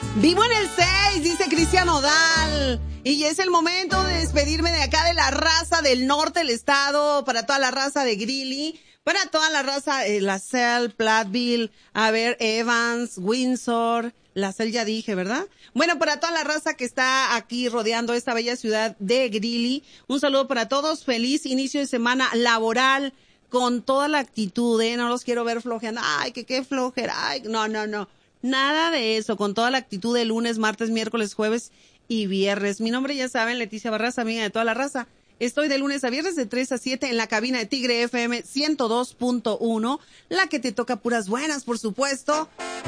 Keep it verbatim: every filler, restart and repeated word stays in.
Vivo en el seis, dice Cristian Nodal. Y es el momento de despedirme de acá de la raza del norte del estado, para toda la raza de Greeley, para toda la raza de La Salle, Platteville, a ver, Evans, Windsor, La Salle ya dije, ¿verdad? Bueno, para toda la raza que está aquí rodeando esta bella ciudad de Greeley, un saludo para todos, feliz inicio de semana laboral, con toda la actitud, ¿eh? No los quiero ver flojeando, ay, que qué flojera, ay, no, no, no. Nada de eso, con toda la actitud de lunes, martes, miércoles, jueves y viernes. Mi nombre ya saben, Leticia Barraza, amiga de toda la raza. Estoy de lunes a viernes de tres a siete en la cabina de Tigre F M ciento dos punto uno, la que te toca puras buenas, por supuesto.